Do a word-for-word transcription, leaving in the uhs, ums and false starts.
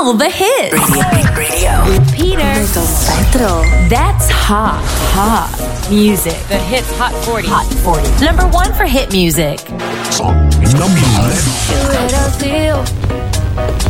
all the hits. Radio. Radio. With Peter. Central. That's hot, hot music. The Hits Hot forty. Hot forty. Number one for hit music. Number. Do it, I feel.